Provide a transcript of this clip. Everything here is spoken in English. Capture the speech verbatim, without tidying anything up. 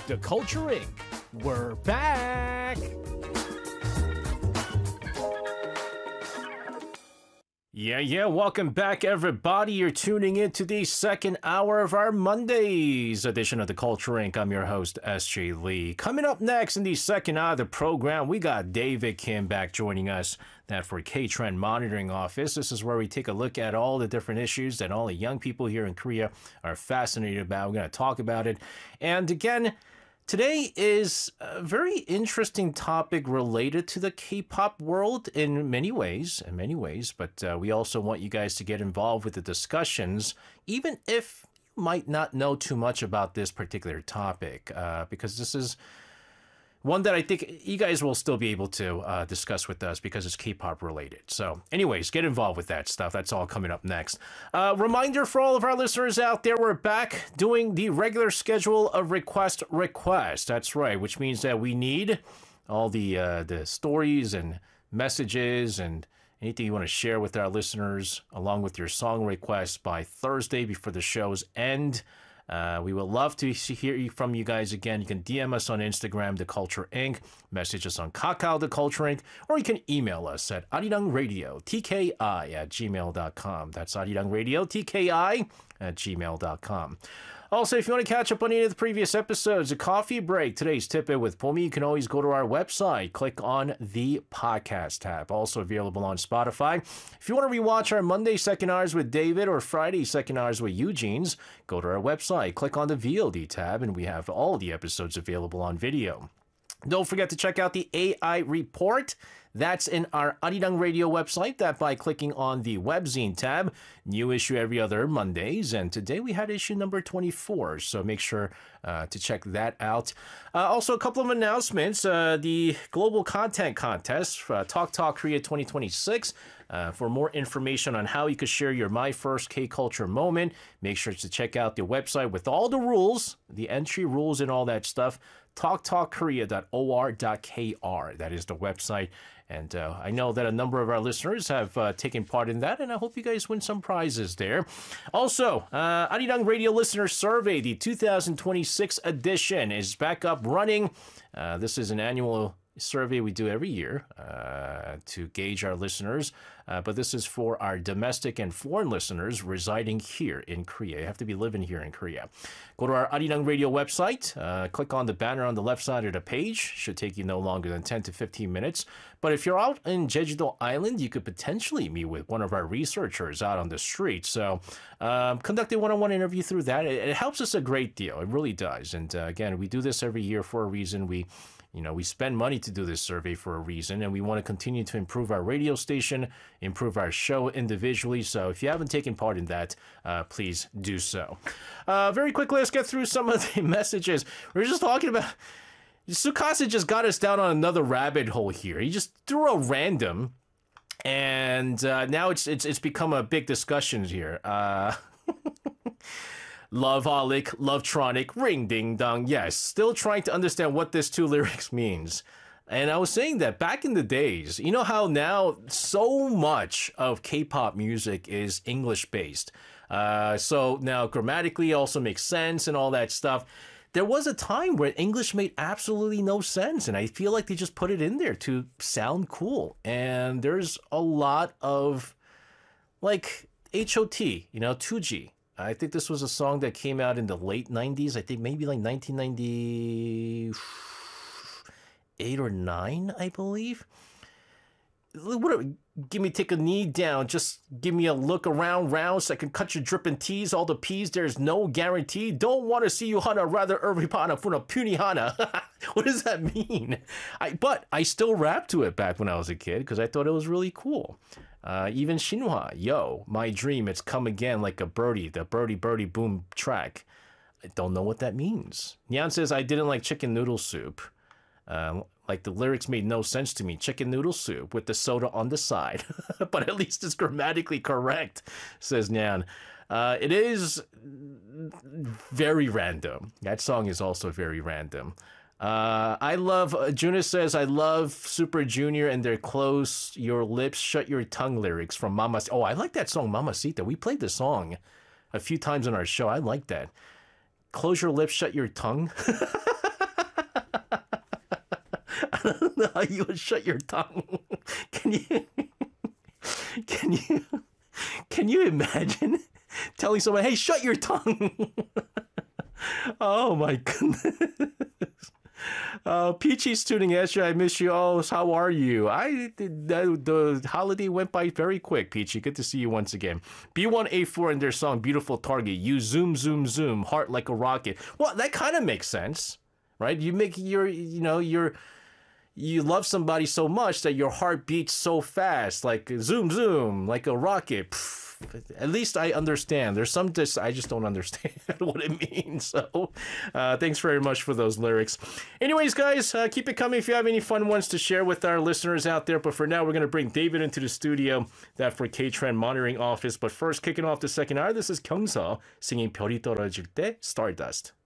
The Culture Incorporated. We're back! Yeah, yeah, welcome back, everybody. You're tuning in to the second hour of our Mondays edition of The Culture Incorporated. I'm your host, S J Lee. Coming up next in the second hour of the program, we got David Kim back joining us, that for K-Trend Monitoring Office. This is where we take a look at all the different issues that all the young people here in Korea are fascinated about. We're going to talk about it. And again, today is a very interesting topic related to the K-pop world in many ways, in many ways, but uh, we also want you guys to get involved with the discussions, even if you might not know too much about this particular topic, uh, because this is one that I think you guys will still be able to uh, discuss with us because it's K-pop related. So anyways, get involved with that stuff. That's all coming up next. Uh, reminder for all of our listeners out there, we're back doing the regular schedule of Request Request. That's right, which means that we need all the uh, the stories and messages and anything you want to share with our listeners along with your song requests by Thursday before the show's end. Uh, we would love to see, hear from you guys again. You can D M us on Instagram, The Culture Incorporated, message us on Kakao, The Culture Incorporated, or you can email us at arirangradio, T K I at gmail dot com. That's arirangradio, T K I at gmail dot com. Also, if you want to catch up on any of the previous episodes, a coffee break, today's tip it with Pomi, you can always go to our website, click on the podcast tab, also available on Spotify. If you want to rewatch our Monday second hours with David or Friday second hours with Eugene's, go to our website, click on the V O D tab, and we have all the episodes available on video. Don't forget to check out the A I Report. That's in our Arirang Radio website, that by clicking on the Webzine tab. New issue every other Mondays, and today we had issue number twenty-four, so make sure uh, to check that out. Uh, also, a couple of announcements. Uh, the Global Content Contest, uh, Talk Talk Korea twenty twenty-six. Uh, for more information on how you could share your My First K-Culture moment, make sure to check out the website with all the rules, the entry rules and all that stuff, talk talk korea dot o r dot k r. That is the website. And uh, I know that a number of our listeners have uh, taken part in that, and I hope you guys win some prizes there. Also, uh, Arirang Radio Listener Survey, the two thousand twenty-six edition, is back up running. Uh, this is an annual survey we do every year uh, to gauge our listeners, uh, but this is for our domestic and foreign listeners residing here in Korea. You have to be living here in Korea. Go to our Arirang Radio website, uh, click on the banner on the left side of the page. Should take you no longer than ten to fifteen minutes. But if you're out in Jeju-do Island, you could potentially meet with one of our researchers out on the street. So um, conduct a one-on-one interview through that. It, it helps us a great deal. It really does. And uh, again, we do this every year for a reason. We You know, we spend money to do this survey for a reason, and we want to continue to improve our radio station, improve our show individually. So if you haven't taken part in that, uh, please do so. Uh, very quickly, let's get through some of the messages. We were just talking about... Sukasa just got us down on another rabbit hole here. He just threw a random, and uh, now it's, it's, it's become a big discussion here. Uh... Loveaholic, Lovetronic, ring ding dong. Yes, still trying to understand what this two lyrics means. And I was saying that back in the days, you know how now so much of K-pop music is English-based. Uh, so now grammatically also makes sense and all that stuff. There was a time where English made absolutely no sense, and I feel like they just put it in there to sound cool. And there's a lot of, like, H O T, you know, two G. I think this was a song that came out in the late nineties. I think maybe like nineteen ninety-eight or nine, I believe. What? Give me, take a knee down. Just give me a look around, round, so I can cut your dripping tees. All the P's, there's no guarantee. Don't want to see you, Hana, rather Urvipana Funa Puni Hana. What does that mean? I, but I still rapped to it back when I was a kid because I thought it was really cool. Uh, even Shinhwa, yo, my dream, it's come again like a birdie, the birdie birdie boom track. I don't know what that means. Nyan says, I didn't like chicken noodle soup. Um, like the lyrics made no sense to me. Chicken noodle soup with the soda on the side. But at least it's grammatically correct, says Nyan. Uh, it is very random. That song is also very random. Uh, I love, uh, Juna says, I love Super Junior and their Close Your Lips, Shut Your Tongue lyrics from Mama. Oh, I like that song, Mamacita. We played the song a few times on our show. I like that. Close your lips, shut your tongue. I don't know how you would shut your tongue. Can you? Can you? Can you imagine telling someone, "Hey, shut your tongue"? Oh my goodness. Uh, Peachy's tuning in. I miss you. Oh, how are you? I the, the holiday went by very quick, Peachy. Good to see you once again. B one A four in their song "Beautiful Target." You zoom, zoom, zoom, heart like a rocket. Well, that kind of makes sense, right? You make your, you know, your. You love somebody so much that your heart beats so fast, like zoom, zoom, like a rocket. Pff, at least I understand. There's some just I just don't understand what it means. So, uh, thanks very much for those lyrics. Anyways, guys, uh, keep it coming if you have any fun ones to share with our listeners out there. But for now, we're gonna bring David into the studio, that for K-Trend Monitoring Office. But first, kicking off the second hour, this is Kyungso singing 별이 떨어질 때, Stardust.